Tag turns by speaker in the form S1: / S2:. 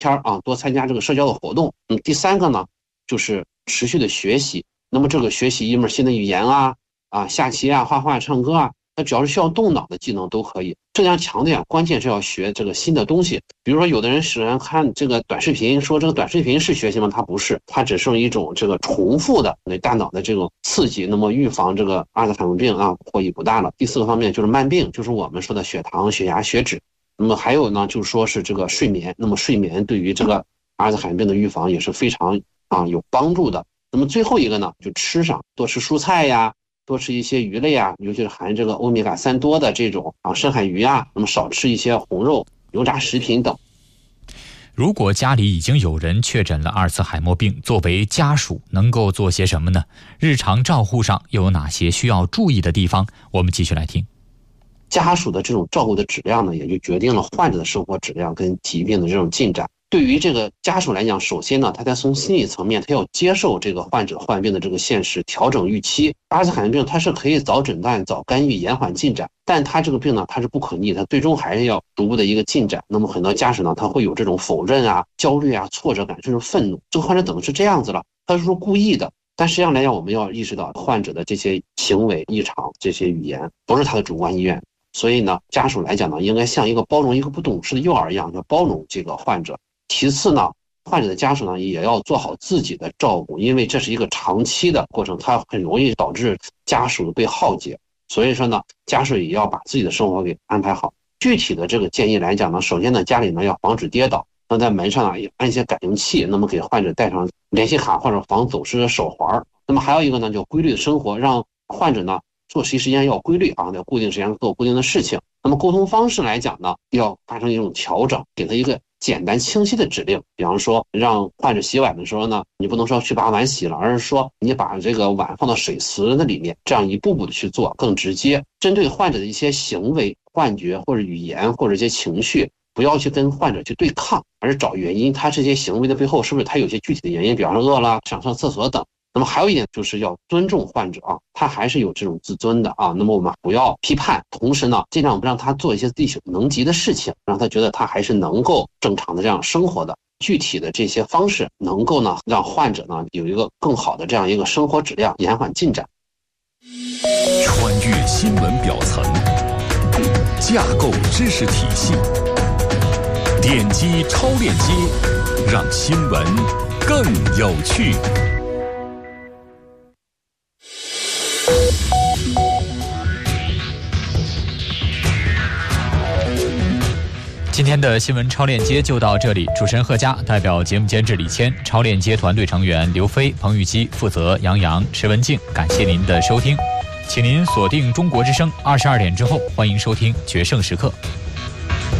S1: 天啊，多参加这个社交的活动。第3个呢，就是持续的学习。那么这个学习一门新的语言下棋啊、画画、唱歌啊，它只要是需要动脑的技能都可以。这样强调，关键是要学这个新的东西。比如说，有的人喜欢看这个短视频，说这个短视频是学习吗？它不是，它只是一种这个重复的对大脑的这种刺激，那么预防这个阿尔兹海默病获益不大了。第4个方面就是慢病，就是我们说的血糖、血压、血脂。那么还有呢，就是说是这个睡眠。那么睡眠对于这个阿尔兹海默病的预防也是非常有帮助的。那么最后一个呢，就吃上，多吃蔬菜呀，多吃一些鱼类啊，尤其是含这个欧米伽3多的这种深海鱼啊，那么少吃一些红肉、油炸食品等。
S2: 如果家里已经有人确诊了阿尔茨海默病，作为家属能够做些什么呢？日常照护上又有哪些需要注意的地方？我们继续来听。
S1: 家属的这种照顾的质量呢，也就决定了患者的生活质量跟疾病的这种进展。对于这个家属来讲，首先呢，他在从心理层面，他要接受这个患者患病的这个现实，调整预期。阿尔兹海默病它是可以早诊断、早干预、延缓进展，但他这个病呢，它是不可逆，它最终还是要逐步的一个进展。那么很多家属呢，他会有这种否认啊、焦虑啊、挫折感，甚至愤怒。这个患者怎么是这样子了？他是说故意的。但实际上来讲，我们要意识到患者的这些行为异常、这些语言不是他的主观意愿。所以呢，家属来讲呢，应该像一个包容一个不懂事的幼儿一样，要包容这个患者。其次呢，患者的家属呢也要做好自己的照顾，因为这是一个长期的过程，它很容易导致家属被耗竭。所以说呢，家属也要把自己的生活给安排好。具体的这个建议来讲呢，首先呢，家里呢要防止跌倒，那在门上安一些感应器，那么给患者带上联系卡或者防走失的手环。那么还有一个呢，就规律的生活，让患者呢作息时间要规律在固定时间做固定的事情。那么沟通方式来讲呢，要发生一种调整，给他一个简单清晰的指令。比方说，让患者洗碗的时候呢，你不能说去把碗洗了，而是说你把这个碗放到水池的里面，这样一步步的去做，更直接。针对患者的一些行为、幻觉或者语言或者一些情绪，不要去跟患者去对抗，而是找原因，他这些行为的背后是不是他有些具体的原因，比方说饿了、想上厕所等。那么还有一点就是要尊重患者他还是有这种自尊的那么我们不要批判，同时呢，尽量让他做一些自己能及的事情，让他觉得他还是能够正常的这样生活的。具体的这些方式能够呢，让患者呢有一个更好的这样一个生活质量，延缓进展。
S3: 穿越新闻表层，架构知识体系，点击超链接，让新闻更有趣。
S2: 今天的新闻超链接就到这里，主持人贺佳代表节目监制李谦，超链接团队成员刘飞、彭玉基，负责杨洋、石文静。感谢您的收听，请您锁定中国之声，22点之后欢迎收听决胜时刻。